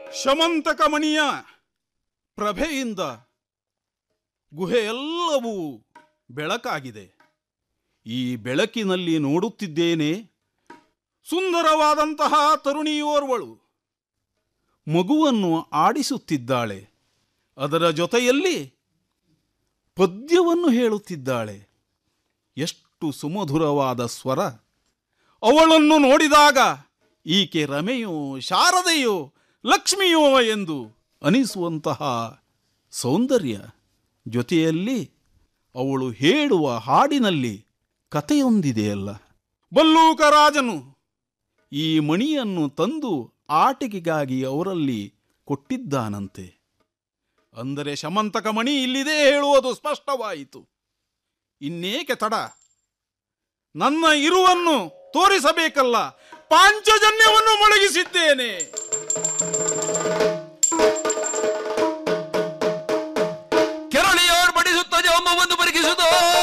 ಶಮಂತಕ ಮಣಿಯ ಪ್ರಭೆಯಿಂದ ಗುಹೆಯೆಲ್ಲವೂ ಬೆಳಕಾಗಿದೆ. ಈ ಬೆಳಕಿನಲ್ಲಿ ನೋಡುತ್ತಿದ್ದೇನೆ, ಸುಂದರವಾದಂತಹ ತರುಣಿಯೋರ್ವಳು ಮಗುವನ್ನು ಆಡಿಸುತ್ತಿದ್ದಾಳೆ. ಅದರ ಜೊತೆಯಲ್ಲಿ ಪದ್ಯವನ್ನು ಹೇಳುತ್ತಿದ್ದಾಳೆ. ಎಷ್ಟು ಸುಮಧುರವಾದ ಸ್ವರ! ಅವಳನ್ನು ನೋಡಿದಾಗ ಈಕೆ ರಮೆಯೋ, ಶಾರದೆಯೋ, ಲಕ್ಷ್ಮಿಯೋ ಎಂದು ಅನಿಸುವಂತಹ ಸೌಂದರ್ಯ. ಜೊತೆಯಲ್ಲಿ ಅವಳು ಹೇಳುವ ಹಾಡಿನಲ್ಲಿ ಕಥೆಯೊಂದಿದೆಯಲ್ಲ. ಭಲ್ಲೂಕ ರಾಜನು ಈ ಮಣಿಯನ್ನು ತಂದು ಆಟಿಕೆಗಾಗಿ ಅವರಲ್ಲಿ ಕೊಟ್ಟಿದ್ದಾನಂತೆ. ಅಂದರೆ ಶಮಂತಕ ಮಣಿ ಇಲ್ಲಿದೆ ಹೇಳುವುದು ಸ್ಪಷ್ಟವಾಯಿತು. ಇನ್ನೇಕೆ ತಡ? ನನ್ನ ಇರುವನ್ನು ತೋರಿಸಬೇಕಲ್ಲ. ಪಾಂಚಜನ್ಯವನ್ನು ಮೊಳಗಿಸಿದ್ದೇನೆ. ಕೆರಳಿಯೋರ್ ಬಡಿಸುತ್ತದೆ ಒಮ್ಮವನ್ನು ಬರಿಗಿಸುತ್ತೋ